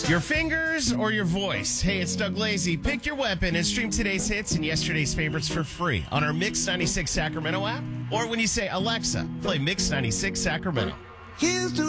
Your fingers or your voice? Hey, it's Doug Lazy. Pick your weapon and stream today's hits and yesterday's favorites for free on our Mix 96 Sacramento app. Or when you say, Alexa, play Mix 96 Sacramento. Here's to